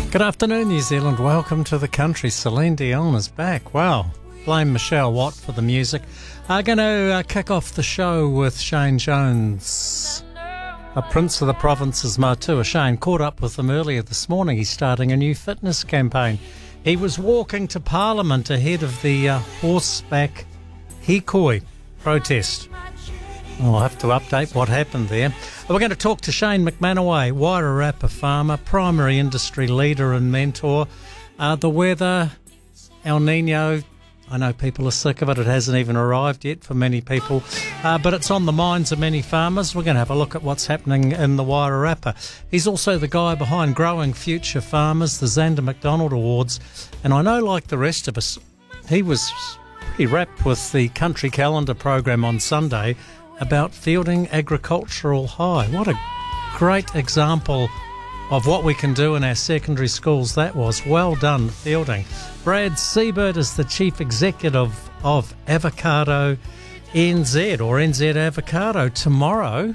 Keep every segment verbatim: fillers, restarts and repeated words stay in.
Good afternoon, New Zealand. Welcome to the country. Celine Dion is back. Wow. Blame Michelle Watt for the music. I'm going to uh, kick off the show with Shane Jones, a Prince of the Province's Matua. Shane caught up with him earlier this morning. He's starting a new fitness campaign. He was walking to Parliament ahead of the uh, horseback hikoi protest. I'll have to update what happened there. We're going to talk to Shane McManaway, Wairarapa farmer, primary industry leader and mentor. Uh, the weather, El Nino, I know people are sick of it. It hasn't even arrived yet for many people, uh, but it's on the minds of many farmers. We're going to have a look at what's happening in the Wairarapa. He's also the guy behind Growing Future Farmers, the Xander McDonald Awards. And I know, like the rest of us, he was pretty rapt with the Country Calendar program on Sunday about fielding agricultural high. What a great example of what we can do in our secondary schools that was. Well done, fielding. Brad Siebert is the Chief Executive of Avocado N Z, or N Z Avocado. Tomorrow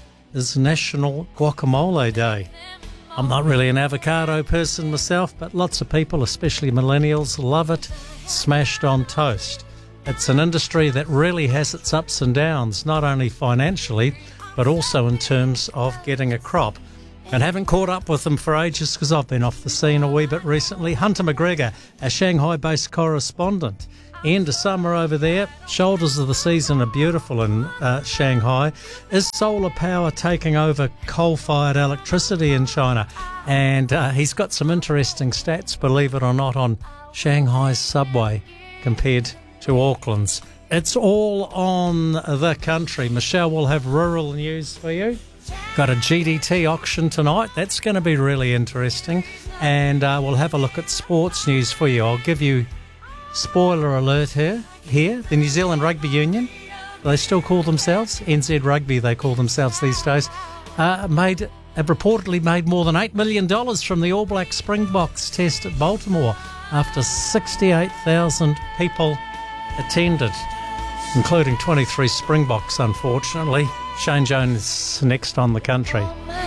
is National Guacamole Day. I'm not really an avocado person myself, but lots of people, especially millennials, love it smashed on toast. It's an industry that really has its ups and downs, not only financially, but also in terms of getting a crop. And haven't caught up with them for ages because I've been off the scene a wee bit recently. Hunter McGregor, our Shanghai-based correspondent. End of summer over there. Shoulders of the season are beautiful in uh, Shanghai. Is solar power taking over coal-fired electricity in China? And uh, he's got some interesting stats, believe it or not, on Shanghai's subway compared to Auckland's. It's all on the country. Michelle will have rural news for you. Got a G D T auction tonight. That's going to be really interesting. And uh, we'll have a look at sports news for you. I'll give you spoiler alert here. Here, the New Zealand Rugby Union, they still call themselves N Z Rugby, they call themselves these days, uh, made have reportedly made more than eight million dollars from the All Black Springboks test at Baltimore after sixty-eight thousand people attended, including twenty-three Springboks, unfortunately. Shane Jones next on the country.